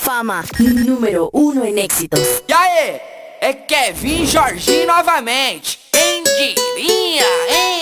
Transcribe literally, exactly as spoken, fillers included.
Fama número uno em éxitos. E aí, é Kevin Jorginho novamente. Quem diria, hein?